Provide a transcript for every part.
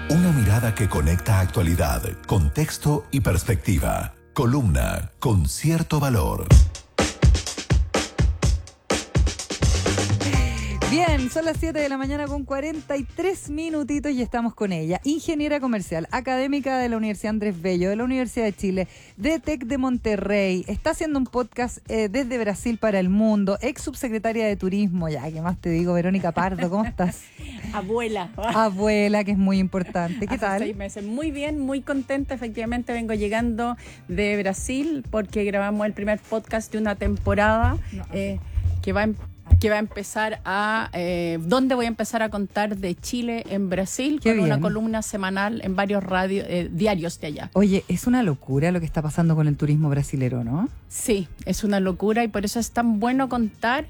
Una mirada que conecta actualidad, contexto y perspectiva. Columna con cierto valor. Bien, son las 7 de la mañana con 43 minutitos y estamos con ella. Ingeniera comercial, académica de la Universidad Andrés Bello, de la Universidad de Chile, de TEC de Monterrey. Está haciendo un podcast desde Brasil para el mundo. Ex subsecretaria de Turismo, ya, ¿qué más te digo? Verónica Pardo, ¿cómo estás? Abuela. Abuela, que es muy importante. ¿Qué Hace tal? 6 meses. Muy bien, muy contenta. Efectivamente, vengo llegando de Brasil porque grabamos el primer podcast de una temporada que va a empezar donde voy a empezar a contar de Chile en Brasil. Qué con bien. Una columna semanal en varios diarios de allá. Oye, es una locura lo que está pasando con el turismo brasilero, ¿no? Sí, es una locura y por eso es tan bueno contar,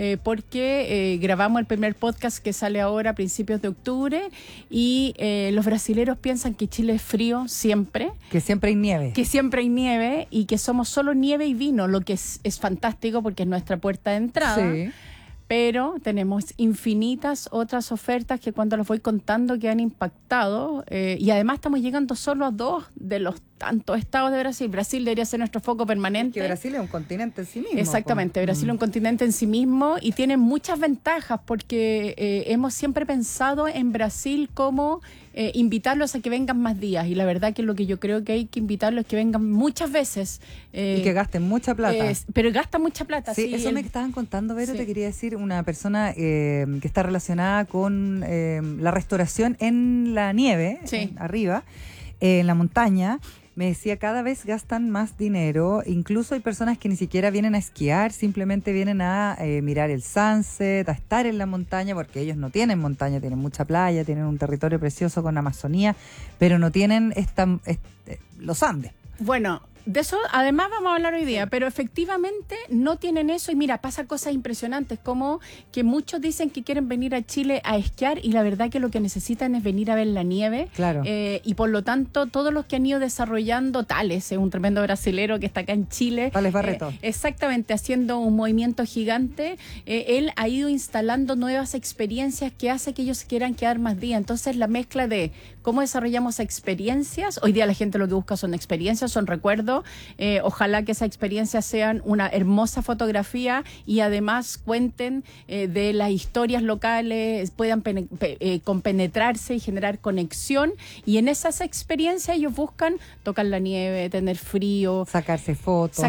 porque grabamos el primer podcast que sale ahora a principios de octubre y los brasileros piensan que Chile es frío siempre. Que siempre hay nieve. Que siempre hay nieve y que somos solo nieve y vino, lo que es fantástico porque es nuestra puerta de entrada. Sí. Pero tenemos infinitas otras ofertas que cuando las voy contando que han impactado y además estamos llegando solo a 2 de los tantos estados de Brasil. Brasil debería ser nuestro foco permanente. Que Brasil es un continente en sí mismo. Exactamente, Brasil es un continente en sí mismo y tiene muchas ventajas porque hemos siempre pensado en Brasil como invitarlos a que vengan más días y la verdad que lo que yo creo que hay que invitarlos es que vengan muchas veces. Y que gasten mucha plata. Pero gastan mucha plata. Sí, eso me estaban contando, Vero, Sí. te quería decir, una persona que está relacionada con la restauración en la nieve, Sí. arriba, en la montaña. Me decía, cada vez gastan más dinero, incluso hay personas que ni siquiera vienen a esquiar, simplemente vienen a mirar el sunset, a estar en la montaña, porque ellos no tienen montaña, tienen mucha playa, tienen un territorio precioso con Amazonía, pero no tienen los Andes. Bueno, de eso además vamos a hablar hoy día, pero efectivamente no tienen eso y mira, pasa cosas impresionantes como que muchos dicen que quieren venir a Chile a esquiar y la verdad que lo que necesitan es venir a ver la nieve. Claro. Y por lo tanto todos los que han ido desarrollando, Tales es un tremendo brasilero que está acá en Chile. Tales Barreto. Exactamente, haciendo un movimiento gigante. Él ha ido instalando nuevas experiencias que hace que ellos quieran quedar más días. Entonces la mezcla de cómo desarrollamos experiencias, hoy día la gente lo que busca son experiencias, son recuerdos. Ojalá que esas experiencias sean una hermosa fotografía y además cuenten de las historias locales, puedan compenetrarse y generar conexión. Y en esas experiencias ellos buscan tocar la nieve, tener frío, Sacarse fotos.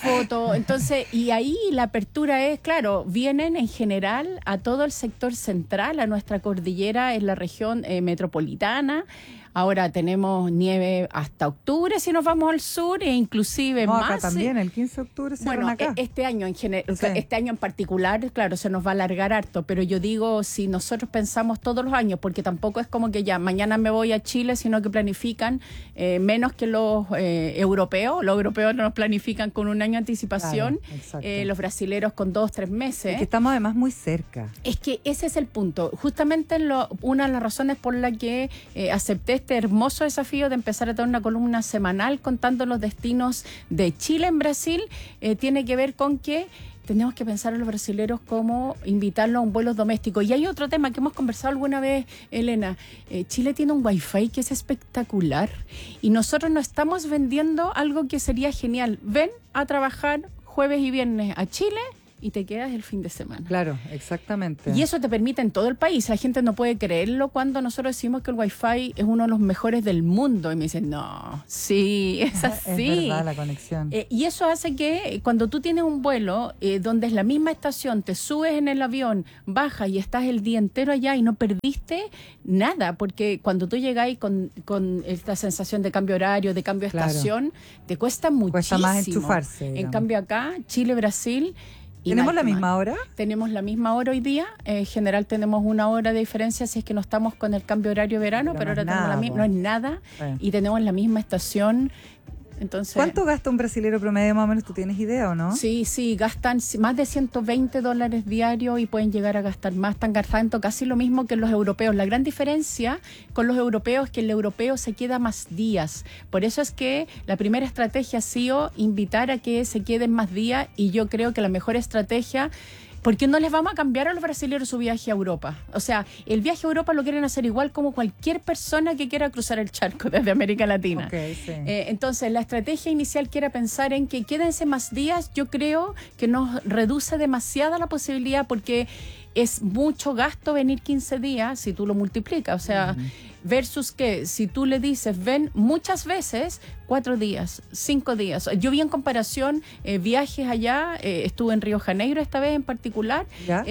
Entonces, y ahí la apertura es, claro, vienen en general a todo el sector central, a nuestra cordillera en la región metropolitana. Ahora tenemos nieve hasta octubre si nos vamos al sur e inclusive No, más. acá también, el 15 de octubre se Bueno, acá. este año Sí. este año en particular, claro, se nos va a alargar harto, pero yo digo, si nosotros pensamos todos los años, porque tampoco es como que ya mañana me voy a Chile, sino que planifican menos que los europeos. Los europeos no nos planifican con un año de anticipación, Claro, exacto. los brasileros con 2-3 meses. Es que estamos además muy cerca. Es que ese es el punto. Justamente una de las razones por la que acepté este hermoso desafío de empezar a tener una columna semanal contando los destinos de Chile en Brasil tiene que ver con que tenemos que pensar a los brasileros como invitarlos a un vuelo doméstico. Y hay otro tema que hemos conversado alguna vez, Elena. Chile tiene un wifi que es espectacular y nosotros no estamos vendiendo algo que sería genial. Ven a trabajar jueves y viernes a Chile y te quedas el fin de semana. Claro, exactamente. Y eso te permite en todo el país. La gente no puede creerlo cuando nosotros decimos que el Wi-Fi es uno de los mejores del mundo. Y me dicen, no, sí, es así. Es verdad la conexión. Y eso hace que cuando tú tienes un vuelo donde es la misma estación, te subes en el avión, bajas y estás el día entero allá y no perdiste nada. Porque cuando tú llegáis con esta sensación de cambio horario, de cambio de Claro. estación, te cuesta muchísimo. Cuesta más enchufarse, En digamos. cambio acá, Chile, Brasil... ¿Tenemos la mal. misma hora? Tenemos la misma hora hoy día. En general tenemos una hora de diferencia si es que no estamos con el cambio horario de verano, Pero pero no ahora es tenemos nada, la misma. po. No es nada. Sí. Y tenemos la misma estación. Entonces, ¿Cuánto gasta un brasilero promedio más o menos? ¿Tú tienes idea o no? Sí, gastan más de $120 diarios y pueden llegar a gastar más. Están gastando casi lo mismo que los europeos. La gran diferencia con los europeos es que el europeo se queda más días. Por eso es que la primera estrategia ha sido invitar a que se queden más días y yo creo que la mejor estrategia Porque no les vamos a cambiar a los brasileños su viaje a Europa. O sea, el viaje a Europa lo quieren hacer igual como cualquier persona que quiera cruzar el charco desde América Latina. Okay, sí. Entonces, la estrategia inicial que era pensar en que quédense más días, yo creo que nos reduce demasiada la posibilidad, porque es mucho gasto venir 15 días si tú lo multiplicas. O sea, versus que si tú le dices, ven muchas veces, 4 días, 5 días. Yo vi en comparación viajes allá, estuve en Río de Janeiro esta vez en particular,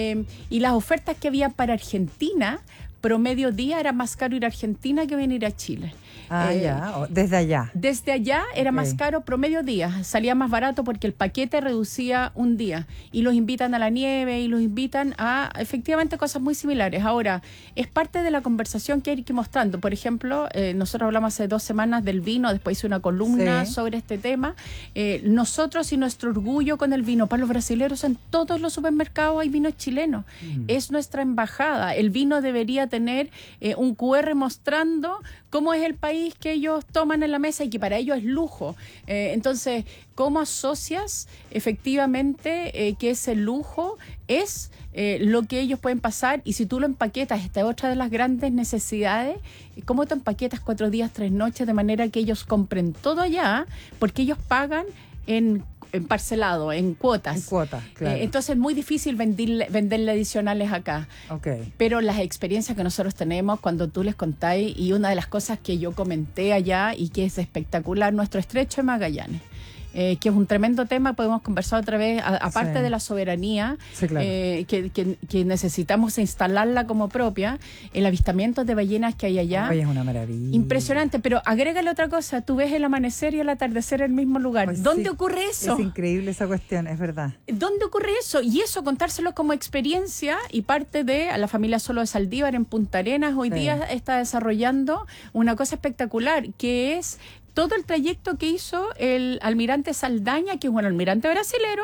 y las ofertas que había para Argentina, promedio día era más caro ir a Argentina que venir a Chile. Desde allá. Desde allá era más caro promedio día, salía más barato porque el paquete reducía un día, y los invitan a la nieve y los invitan a efectivamente cosas muy similares. Ahora, es parte de la conversación que hay que ir mostrando. Por ejemplo, nosotros hablamos hace 2 semanas del vino, después hice una columna sobre este tema. Nosotros y nuestro orgullo con el vino, para los brasileños en todos los supermercados hay vino chileno. Es nuestra embajada. El vino debería tener un QR mostrando cómo es el país que ellos toman en la mesa y que para ellos es lujo. Entonces, ¿cómo asocias efectivamente que ese lujo es lo que ellos pueden pasar? Y si tú lo empaquetas, esta es otra de las grandes necesidades, ¿cómo te empaquetas 4 días, 3 noches de manera que ellos compren todo allá? Porque ellos pagan en parcelado, en cuotas. En cuotas, claro. Entonces es muy difícil venderle adicionales acá. Okay. Pero las experiencias que nosotros tenemos cuando tú les contáis, y una de las cosas que yo comenté allá y que es espectacular, nuestro estrecho de Magallanes. Que es un tremendo tema, podemos conversar otra vez, aparte de la soberanía, claro. que necesitamos instalarla como propia, el avistamiento de ballenas que hay allá. Oye, es una maravilla. Impresionante, pero agrégale otra cosa, tú ves el amanecer y el atardecer en el mismo lugar. Pues ¿Dónde ocurre eso? Es increíble esa cuestión, es verdad. ¿Dónde ocurre eso? Y eso, contárselo como experiencia, y parte de a la familia Solo de Saldívar en Punta Arenas, hoy día está desarrollando una cosa espectacular, que es todo el trayecto que hizo el almirante Saldaña, que es un almirante brasilero,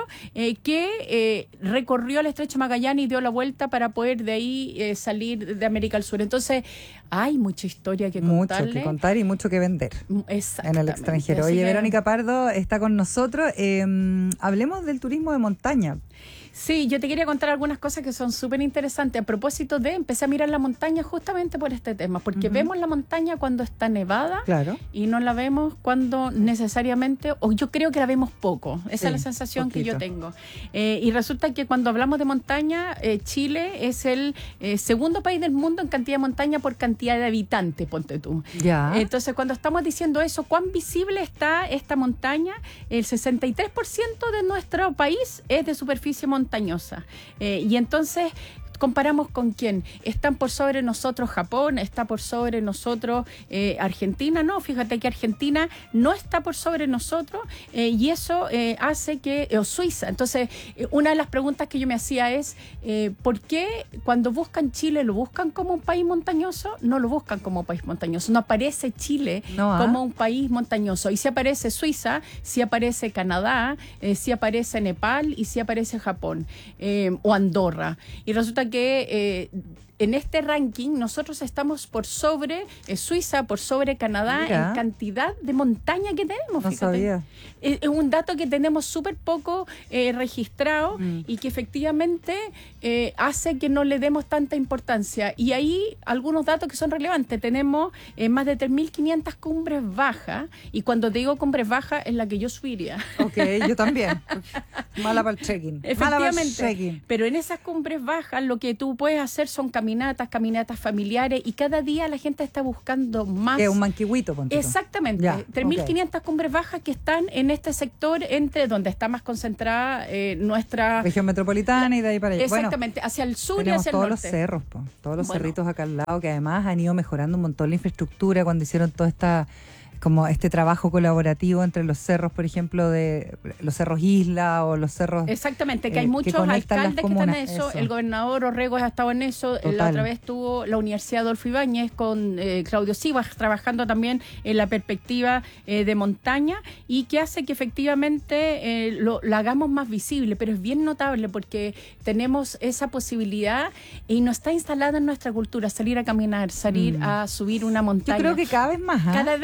que recorrió el estrecho Magallanes y dio la vuelta para poder de ahí salir de América del Sur. Entonces, hay mucha historia que contarle. Mucho que contar y mucho que vender en el extranjero. Oye, Verónica Pardo está con nosotros. Hablemos del turismo de montaña. Sí, yo te quería contar algunas cosas que son súper interesantes. A propósito empecé a mirar la montaña justamente por este tema, porque vemos la montaña cuando está nevada, claro, y no la vemos cuando necesariamente, o yo creo que la vemos poco. Esa es la sensación que yo tengo. Y resulta que cuando hablamos de montaña, Chile es el segundo país del mundo en cantidad de montaña por cantidad de habitantes, ponte tú. Ya. Entonces, cuando estamos diciendo eso, ¿cuán visible está esta montaña? El 63% de nuestro país es de superficie montañosa. Y entonces comparamos con quién. ¿Están por sobre nosotros Japón? ¿Está por sobre nosotros Argentina? No, fíjate que Argentina no está por sobre nosotros, y eso hace que... o Suiza. Entonces, una de las preguntas que yo me hacía es, ¿por qué cuando buscan Chile lo buscan como un país montañoso? No lo buscan como un país montañoso. No aparece Chile como un país montañoso. Y si aparece Suiza, si aparece Canadá, si aparece Nepal y si aparece Japón o Andorra. Y resulta que en este ranking nosotros estamos por sobre Suiza, por sobre Canadá, en cantidad de montaña que tenemos. No sabía. Es un dato que tenemos súper poco registrado y que efectivamente hace que no le demos tanta importancia. Y ahí algunos datos que son relevantes. Tenemos más de 3.500 cumbres bajas, y cuando te digo cumbres bajas es la que yo subiría. Ok, yo también. Mala para el trekking. Efectivamente. Pero en esas cumbres bajas lo que tú puedes hacer son caminatas familiares, y cada día la gente está buscando más. Es un manquihuito, ponte tú. Exactamente. 3.500 cumbres bajas que están en este sector entre donde está más concentrada nuestra región metropolitana y de ahí para allá. Exactamente, hacia el sur y hacia el todos norte. Los cerros, todos los cerritos acá al lado, que además han ido mejorando un montón la infraestructura cuando hicieron toda esta... como este trabajo colaborativo entre los cerros, por ejemplo, de los cerros Isla o los cerros... Exactamente, que hay muchos alcaldes que están en eso. El gobernador Orrego ha estado en eso. Total. La otra vez estuvo la Universidad Adolfo Ibáñez con Claudio Sivas trabajando también en la perspectiva de montaña, y que hace que efectivamente lo hagamos más visible. Pero es bien notable porque tenemos esa posibilidad y no está instalada en nuestra cultura salir a caminar, salir a subir una montaña. Yo creo que cada vez más. Cada vez más. Sí.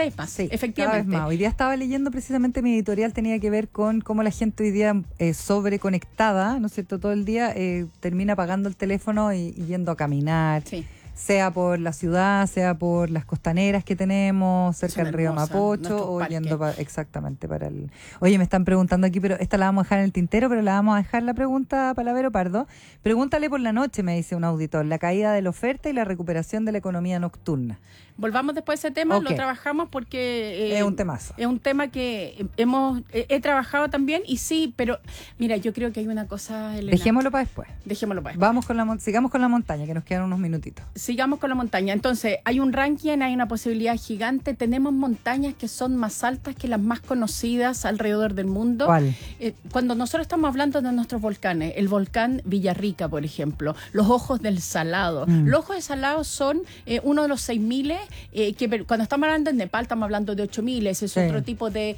efectivamente. Cada vez más. Hoy día estaba leyendo precisamente mi editorial, tenía que ver con cómo la gente hoy día sobreconectada, ¿no es cierto? Todo el día termina apagando el teléfono y yendo a caminar. Sí. Sea por la ciudad, sea por las costaneras que tenemos cerca del río Mapocho, o yendo exactamente para el... Oye, me están preguntando aquí, pero esta la vamos a dejar en el tintero, pero la vamos a dejar la pregunta para Vero Pardo. Pregúntale por la noche, me dice un auditor, la caída de la oferta y la recuperación de la economía nocturna. Volvamos después a ese tema, Okay. Lo trabajamos porque... es un temazo. Es un tema que he trabajado también, y sí, pero mira, yo creo que hay una cosa, Elena. Dejémoslo para después. Dejémoslo para después. Sigamos con la montaña, que nos quedan unos minutitos. Sigamos con la montaña. Entonces, hay un ranking, hay una posibilidad gigante. Tenemos montañas que son más altas que las más conocidas alrededor del mundo. ¿Cuál? Cuando nosotros estamos hablando de nuestros volcanes, el volcán Villarrica, por ejemplo, los Ojos del Salado. Los Ojos del Salado son uno de los 6.000, que cuando estamos hablando en Nepal estamos hablando de 8.000, ese es otro tipo de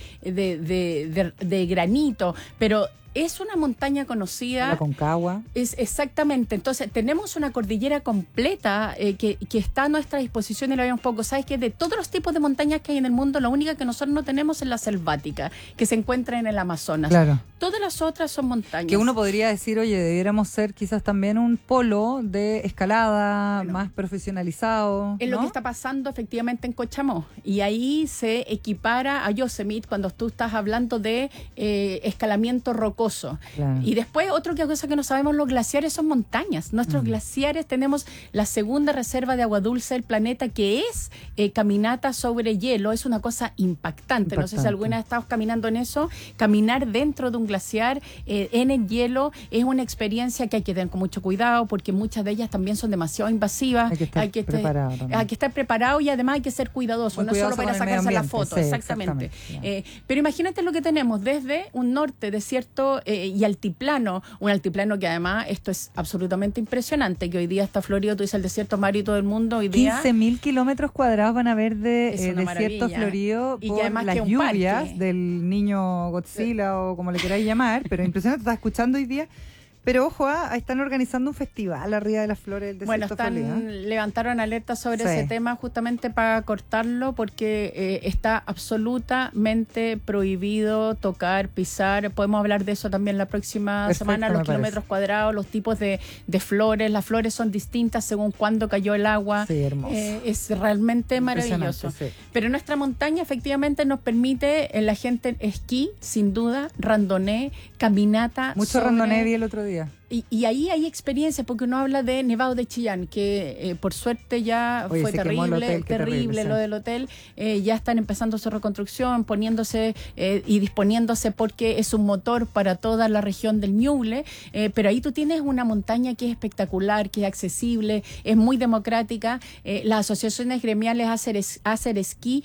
granito, pero es una montaña conocida. La Concagua. Es exactamente. Entonces, tenemos una cordillera completa que está a nuestra disposición, y lo vemos poco. ¿Sabes qué? De todos los tipos de montañas que hay en el mundo, la única que nosotros no tenemos es la selvática, que se encuentra en el Amazonas. Claro. Todas las otras son montañas. Que uno podría decir, oye, debiéramos ser quizás también un polo de escalada más profesionalizado. Es lo que está pasando efectivamente en Cochamó. Y ahí se equipara a Yosemite cuando tú estás hablando de escalamiento rocoso. Claro. Y después, otra cosa que no sabemos, los glaciares son montañas. Nuestros glaciares, tenemos la segunda reserva de agua dulce del planeta, que es caminata sobre hielo. Es una cosa impactante. No sé si alguna vez estamos caminando en eso. Caminar dentro de un glaciar en el hielo es una experiencia que hay que tener con mucho cuidado, porque muchas de ellas también son demasiado invasivas. Hay que estar preparado también. Hay que estar preparado, y además hay que ser cuidadoso. Muy no solo para sacarse la foto. Sí, exactamente. Pero imagínate lo que tenemos desde un norte desierto y altiplano, un altiplano que además, esto es absolutamente impresionante, que hoy día está florido. Tú dices el desierto más árido del mundo hoy día. 15.000 kilómetros cuadrados van a haber de desierto maravilla. florido Y por que además las que un lluvias parque del niño Godzilla o como le queráis llamar, pero impresionante, estás escuchando hoy día. Pero ojo, están organizando un festival arriba de las flores del desierto florido. Levantaron alerta sobre ese tema justamente para cortarlo, porque está absolutamente prohibido tocar, pisar. Podemos hablar de eso también la próxima semana, los kilómetros cuadrados, los tipos de flores. Las flores son distintas según cuándo cayó el agua. Sí, hermoso. Es realmente maravilloso. Sí. Pero nuestra montaña efectivamente nos permite, la gente, esquí, sin duda, randoné, caminata. Mucho randoné vi el otro día. Y ahí hay experiencias, porque uno habla de Nevado de Chillán, que por suerte ya fue terrible lo del hotel. Ya están empezando su reconstrucción, poniéndose y disponiéndose, porque es un motor para toda la región del Ñuble. Pero ahí tú tienes una montaña que es espectacular, que es accesible, es muy democrática. Las asociaciones gremiales Hacer Esquí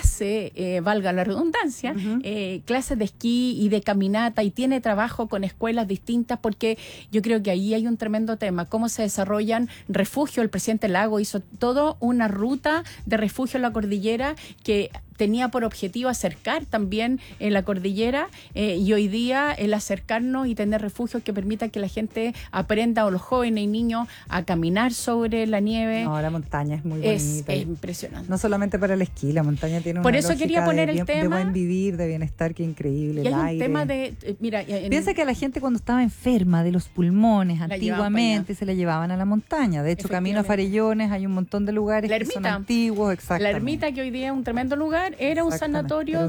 hace, valga la redundancia, clases de esquí y de caminata, y tiene trabajo con escuelas distintas, porque yo creo que ahí hay un tremendo tema, cómo se desarrollan refugios. El presidente Lago hizo toda una ruta de refugio en la cordillera que tenía por objetivo acercar también la cordillera, y hoy día el acercarnos y tener refugios que permitan que la gente aprenda, o los jóvenes y niños, a caminar sobre la nieve. No, la montaña es muy bonita. Es impresionante. No solamente para el esquí, la montaña tiene por una eso lógica quería poner el tema de buen vivir, de bienestar, que increíble. Y hay el un aire. tema de, mira, piensa que la gente cuando estaba enferma de los pulmones antiguamente se la llevaban a la montaña. De hecho, camino a Farellones hay un montón de lugares que son antiguos. Exactamente. La Ermita, que hoy día es un tremendo lugar, era un sanatorio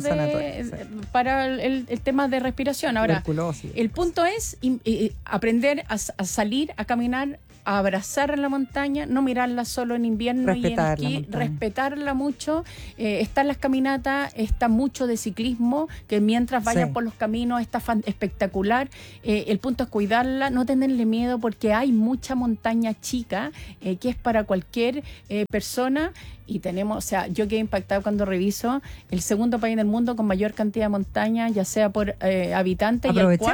para el tema de respiración. Ahora, el punto es aprender a salir, a caminar, a abrazar la montaña, no mirarla solo en invierno y en esquí, respetarla mucho. Están las caminatas, está mucho de ciclismo, que mientras vayan por los caminos está espectacular. El punto es cuidarla, no tenerle miedo, porque hay mucha montaña chica que es para cualquier persona. Y tenemos, o sea, yo quedé impactado cuando reviso el segundo país del mundo con mayor cantidad de montaña, ya sea por habitante,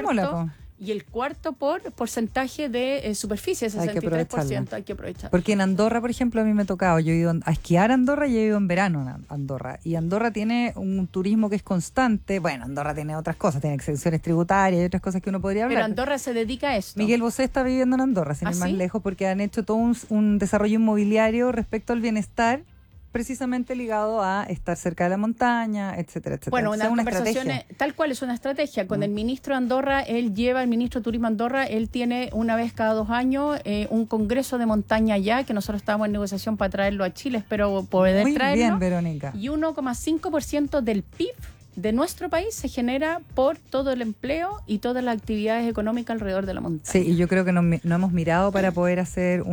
y el cuarto por porcentaje de superficie, 63%. Hay que aprovechar. Porque en Andorra, por ejemplo, a mí me ha tocado, yo he ido a esquiar a Andorra y he ido en verano a Andorra. Y Andorra tiene un turismo que es constante. Bueno, Andorra tiene otras cosas, tiene exenciones tributarias y otras cosas que uno podría hablar. Pero Andorra se dedica a esto. Miguel Bosé está viviendo en Andorra, sin ir más lejos, porque han hecho todo un desarrollo inmobiliario respecto al bienestar precisamente ligado a estar cerca de la montaña, etcétera, etcétera. Bueno, una conversación estrategia. tal cual es una estrategia. Con el ministro de Andorra, el ministro de Turismo de Andorra, él tiene una vez cada 2 años un congreso de montaña allá, que nosotros estamos en negociación para traerlo a Chile, espero poder Muy traerlo. bien, Verónica. Y 1,5% del PIB de nuestro país se genera por todo el empleo y todas las actividades económicas alrededor de la montaña. Sí, y yo creo que no hemos mirado para poder hacer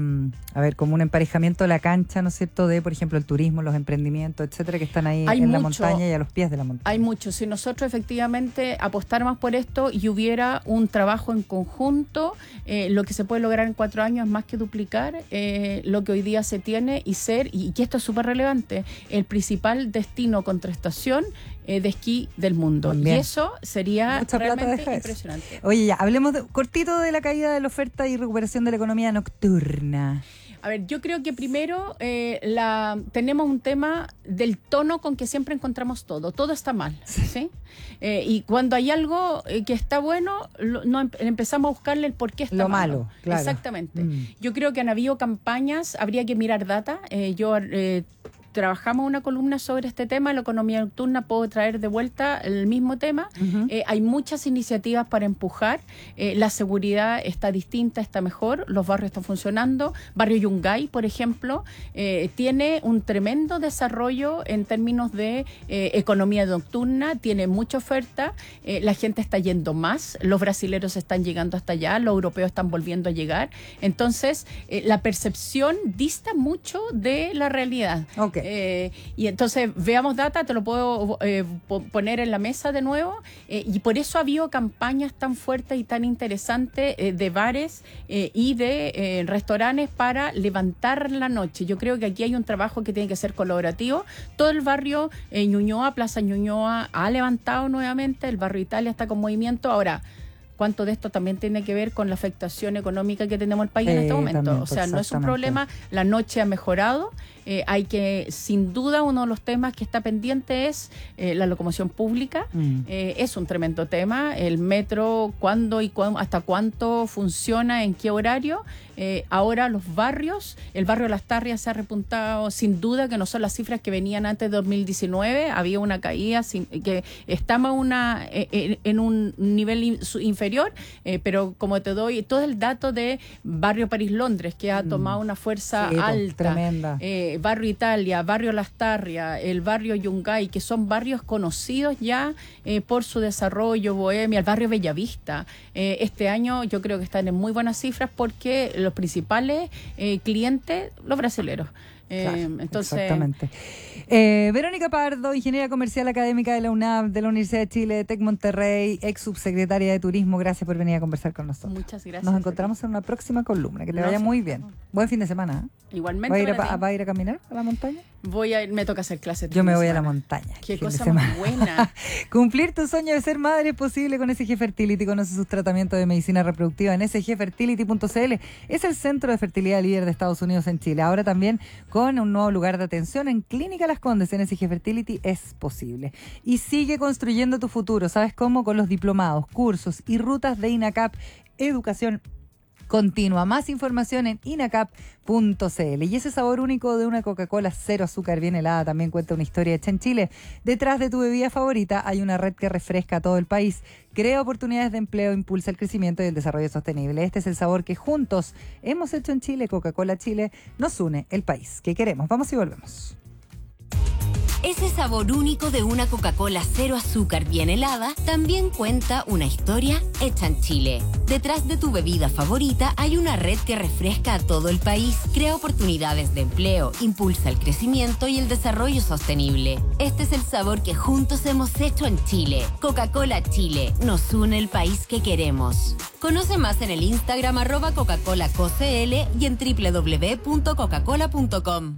como un emparejamiento de la cancha, ¿no es cierto?, de, por ejemplo, el turismo, los emprendimientos, etcétera, que están ahí la montaña y a los pies de la montaña. Hay mucho. Si nosotros efectivamente apostáramos por esto y hubiera un trabajo en conjunto, lo que se puede lograr en 4 años es más que duplicar lo que hoy día se tiene y que esto es súper relevante, el principal destino contrastación de esquí del mundo. También. Y eso sería Mucha plata realmente deja eso. impresionante. Oye, ya, hablemos cortito de la caída de la oferta y recuperación de la economía nocturna. A ver, yo creo que primero tenemos un tema del tono con que siempre encontramos todo. Todo está mal, ¿sí? Y cuando hay algo que está bueno, empezamos a buscarle el por qué está Lo malo. malo, claro. Exactamente. Yo creo que han habido campañas, habría que mirar data. Trabajamos una columna sobre este tema, la economía nocturna, puedo traer de vuelta el mismo tema. Hay muchas iniciativas para empujar, la seguridad está distinta, está mejor, los barrios están funcionando. Barrio Yungay, por ejemplo, tiene un tremendo desarrollo en términos de economía nocturna, tiene mucha oferta, la gente está yendo más, los brasileños están llegando hasta allá, los europeos están volviendo a llegar. Entonces, la percepción dista mucho de la realidad. Okay. Y entonces veamos data, te lo puedo poner en la mesa de nuevo, y por eso ha habido campañas tan fuertes y tan interesantes de bares y de restaurantes para levantar la noche. Yo creo que aquí hay un trabajo que tiene que ser colaborativo. Todo el barrio Ñuñoa, Plaza Ñuñoa ha levantado nuevamente, el barrio Italia está con movimiento. Ahora, ¿cuánto de esto también tiene que ver con la afectación económica que tenemos el país en este momento? También, o sea, no es un exactamente. problema, la noche ha mejorado. Hay que, sin duda, uno de los temas que está pendiente es la locomoción pública. Es un tremendo tema. El metro, cuándo y hasta cuánto funciona, en qué horario. Ahora los barrios, el barrio Las Tarrias se ha repuntado, sin duda, que no son las cifras que venían antes de 2019. Había una caída, que estamos en un nivel inferior, pero como te doy todo el dato de barrio París-Londres, que ha tomado una fuerza alta. Tremenda. Barrio Italia, barrio Las Tarrias, el barrio Yungay, que son barrios conocidos ya por su desarrollo, Bohemia, el barrio Bellavista. Este año yo creo que están en muy buenas cifras porque los principales clientes, los brasileros. Claro, Entonces, exactamente. Verónica Pardo, ingeniera comercial académica de la UNAV, de la Universidad de Chile, Tec Monterrey, ex subsecretaria de Turismo. Gracias por venir a conversar con nosotros. Muchas gracias. Nos encontramos en una próxima columna. Que te vaya muy bien. Buen fin de semana. Igualmente. ¿Va a ir a caminar a la montaña? Me toca hacer clases. Yo me voy a la montaña. Qué cosa más buena. Cumplir tu sueño de ser madre es posible con SG Fertility. Conoce sus tratamientos de medicina reproductiva en sgfertility.cl. Es el centro de fertilidad líder de Estados Unidos en Chile. Ahora también con un nuevo lugar de atención en Clínica Las Condes. En SG Fertility es posible. Y sigue construyendo tu futuro. ¿Sabes cómo? Con los diplomados, cursos y rutas de INACAP Educación Continua. Más información en inacap.cl. Y ese sabor único de una Coca-Cola cero azúcar bien helada también cuenta una historia hecha en Chile. Detrás de tu bebida favorita hay una red que refresca a todo el país, crea oportunidades de empleo, impulsa el crecimiento y el desarrollo sostenible. Este es el sabor que juntos hemos hecho en Chile. Coca-Cola Chile nos une el país que queremos. Vamos y volvemos. Ese sabor único de una Coca-Cola cero azúcar bien helada también cuenta una historia hecha en Chile. Detrás de tu bebida favorita hay una red que refresca a todo el país, crea oportunidades de empleo, impulsa el crecimiento y el desarrollo sostenible. Este es el sabor que juntos hemos hecho en Chile. Coca-Cola Chile nos une el país que queremos. Conoce más en el Instagram @Coca-ColaCoCL y en www.coca-cola.com.